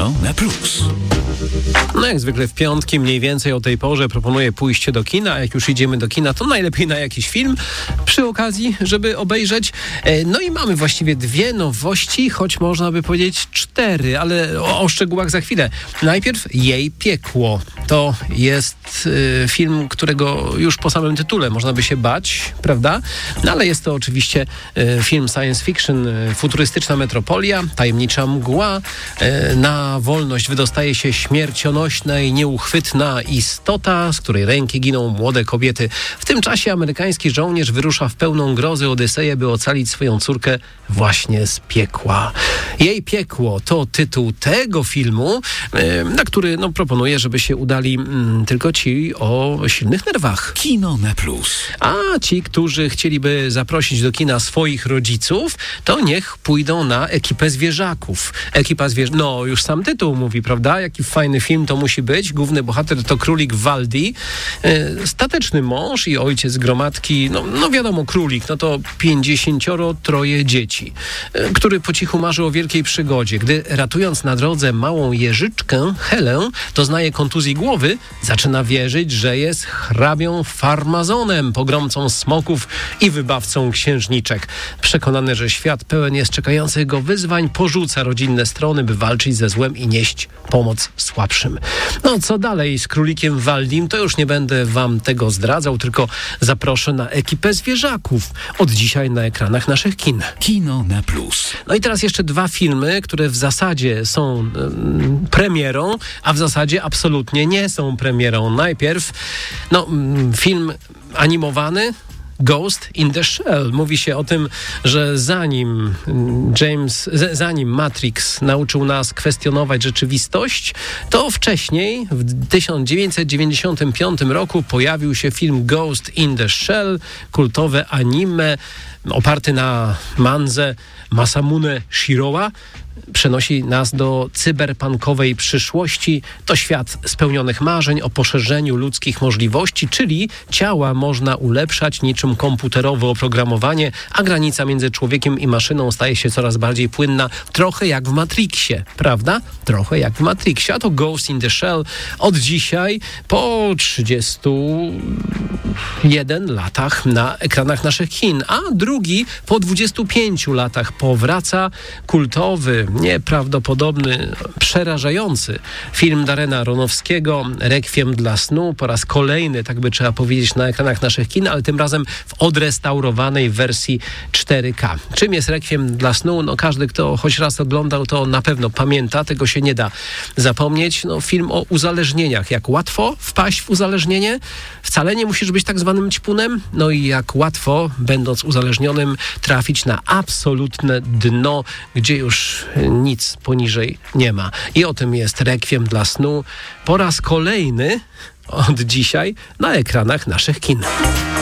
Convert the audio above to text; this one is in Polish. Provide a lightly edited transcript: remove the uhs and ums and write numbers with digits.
Kino na Plus. No jak zwykle w piątki mniej więcej o tej porze proponuję pójście do kina, a jak już idziemy do kina, to najlepiej na jakiś film przy okazji, żeby obejrzeć. No i mamy właściwie dwie nowości, choć można by powiedzieć 4, ale o szczegółach za chwilę. Najpierw Jej piekło. To jest film, którego już po samym tytule można by się bać, prawda? No ale jest to oczywiście film science fiction, futurystyczna metropolia, tajemnicza mgła. Na wolność wydostaje się śmiercionośna i nieuchwytna istota, z której ręki giną młode kobiety. W tym czasie amerykański żołnierz wyrusza w pełną grozy Odyseję, by ocalić swoją córkę właśnie z piekła. Jej piekło to tytuł tego filmu, na który proponuję, żeby się udali tylko ci o silnych nerwach. Kino na Plus. A ci, którzy chcieliby zaprosić do kina swoich rodziców, to niech pójdą na Ekipę Zwierzaków. No już sam tytuł mówi, prawda? Jaki fajny film to musi być. Główny bohater to królik Waldi. Stateczny mąż i ojciec gromadki, no wiadomo, królik, no to 53 dzieci, który po cichu marzy o wielkiej przygodzie. Gdy ratując na drodze małą jeżyczkę, Helę, doznaje kontuzji głowy, zaczyna wierzyć, że jest hrabią Farmazonem, pogromcą smoków i wybawcą księżniczek. Przekonany, że świat pełen jest czekających go wyzwań, porzuca rodzinne strony, by walczyć ze złem i nieść pomoc słabszym. No co dalej z królikiem Waldim, to już nie będę wam tego zdradzał, tylko zaproszę na Ekipę Zwierzaków. Od dzisiaj na ekranach naszych kin. Kino na Plus. No i teraz jeszcze 2 filmy, które w zasadzie są premierą, a w zasadzie absolutnie nie są premierą. Najpierw film animowany Ghost in the Shell. Mówi się o tym, że zanim Matrix nauczył nas kwestionować rzeczywistość, to wcześniej, w 1995 roku pojawił się film Ghost in the Shell, kultowe anime oparty na mandze Masamune Shirōa. Przenosi nas do cyberpunkowej przyszłości. To świat spełnionych marzeń o poszerzeniu ludzkich możliwości, czyli ciała można ulepszać niczym komputerowe oprogramowanie, a granica między człowiekiem i maszyną staje się coraz bardziej płynna. Trochę jak w Matrixie, prawda? Trochę jak w Matrixie. A to Ghost in the Shell od dzisiaj po 31 latach na ekranach naszych kin, a drugi po 25 latach powraca kultowy, nieprawdopodobny, przerażający film Darrena Aronofskiego, Rekwiem dla snu, po raz kolejny, tak by trzeba powiedzieć, na ekranach naszych kin, ale tym razem w odrestaurowanej wersji 4K. Czym jest Rekwiem dla snu? No każdy, kto choć raz oglądał, to na pewno pamięta, tego się nie da zapomnieć. Film o uzależnieniach. Jak łatwo wpaść w uzależnienie? Wcale nie musisz być tak zwanym ćpunem. No i jak łatwo, będąc uzależnionym, trafić na absolutne dno, gdzie już nic poniżej nie ma. I o tym jest Rekwiem dla snu po raz kolejny od dzisiaj na ekranach naszych kin.